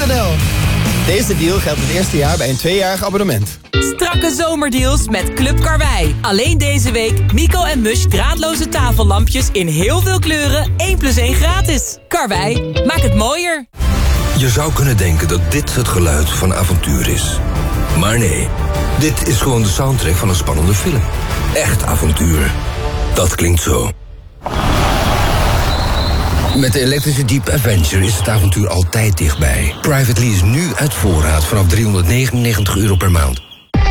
Socialdeal.nl. Deze deal geldt het eerste jaar bij een 2-jarig abonnement. Strakke zomerdeals met Club Karwei. Alleen deze week Mico en Mush draadloze tafellampjes in heel veel kleuren. 1+1 gratis. Karwei, maak het mooier. Je zou kunnen denken dat dit het geluid van avontuur is. Maar nee, dit is gewoon de soundtrack van een spannende film. Echt avontuur. Dat klinkt zo. Met de elektrische Jeep Avenger is het avontuur altijd dichtbij. Private lease nu uit voorraad vanaf €399 per maand.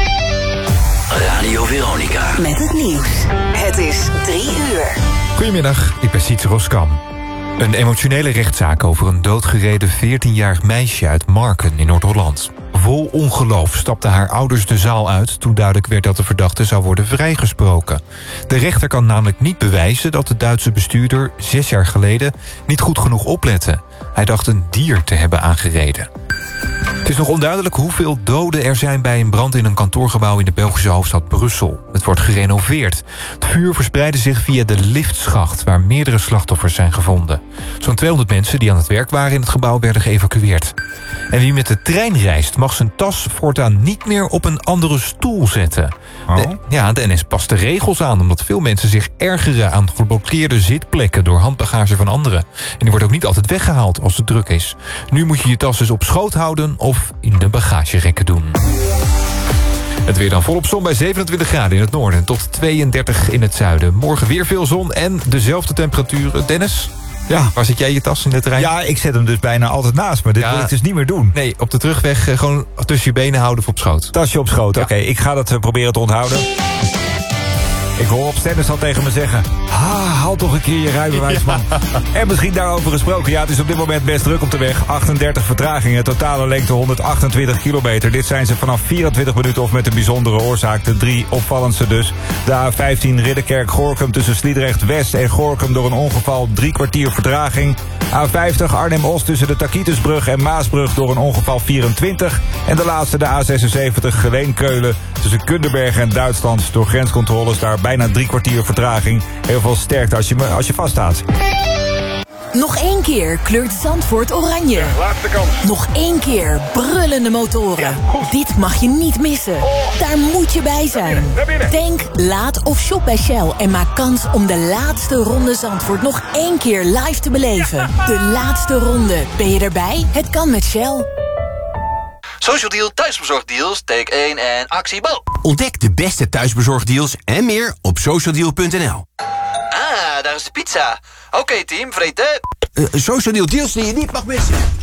Radio Veronica. Met het nieuws. Het is 3 uur. Goedemiddag, ik ben Sietse Roskam. Een emotionele rechtszaak over een doodgereden 14-jarig meisje uit Marken in Noord-Holland. Vol ongeloof stapten haar ouders de zaal uit toen duidelijk werd dat de verdachte zou worden vrijgesproken. De rechter kan namelijk niet bewijzen dat de Duitse bestuurder 6 jaar geleden niet goed genoeg oplette. Hij dacht een dier te hebben aangereden. Het is nog onduidelijk hoeveel doden er zijn bij een brand in een kantoorgebouw in de Belgische hoofdstad Brussel. Het wordt gerenoveerd. Het vuur verspreidde zich via de liftschacht waar meerdere slachtoffers zijn gevonden. Zo'n 200 mensen die aan het werk waren in het gebouw werden geëvacueerd. En wie met de trein reist mag zijn tas voortaan niet meer op een andere stoel zetten. De NS past de regels aan omdat veel mensen zich ergeren aan geblokkeerde zitplekken door handbagage van anderen. En die wordt ook niet altijd weggehaald als het druk is. Nu moet je je tas dus op schoot houden of in de bagagerekken doen. Het weer dan volop zon bij 27 graden in het noorden tot 32 in het zuiden. Morgen weer veel zon en dezelfde temperaturen. Dennis? Ja. Waar zit jij je tas in de trein? Ja, ik zet hem dus bijna altijd naast me. Dit wil ik dus niet meer doen. Nee, op de terugweg gewoon tussen je benen houden of op schoot. Tasje op schoot, oké. Ik ga dat proberen te onthouden. Ik hoor op Stennis al tegen me zeggen... haal toch een keer je rijbewijs, man. Ja. En misschien daarover gesproken. Ja, het is op dit moment best druk op de weg. 38 vertragingen, totale lengte 128 kilometer. Dit zijn ze vanaf 24 minuten of met een bijzondere oorzaak. De 3 opvallendste dus. De A15 Ridderkerk-Gorinchem tussen Sliedrecht-West en Gorinchem door een ongeval 3 kwartier vertraging. A50 Arnhem-Oost tussen de Takitusbrug en Maasbrug door een ongeval 24. En de laatste de A76 Geleen-Keulen tussen Kunderberg en Duitsland door grenscontroles daar bijna 3 kwartier vertraging. Heel veel sterkte als je vaststaat. Nog 1 keer kleurt Zandvoort oranje. Ja, laatste kans. Nog 1 keer brullende motoren. Ja, dit mag je niet missen. Daar moet je bij zijn. Naar binnen. Tank, laad of shop bij Shell en maak kans om de laatste ronde Zandvoort nog 1 keer live te beleven. De laatste ronde. Ben je erbij? Het kan met Shell. Social Deal thuisbezorgdeals, take 1 en actie Bo. Ontdek de beste thuisbezorgdeals en meer op socialdeal.nl. Ah, daar is de pizza. Oké, team, vreten. Social Deal deals die je niet mag missen.